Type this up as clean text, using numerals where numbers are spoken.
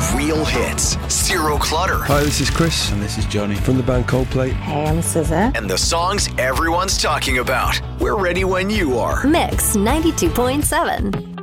Real hits, zero clutter. Hi, this is Chris. And this is Johnny. From the band Coldplay. Hey, I'm SZA. And the songs everyone's talking about. We're ready when you are. Mix 92.7.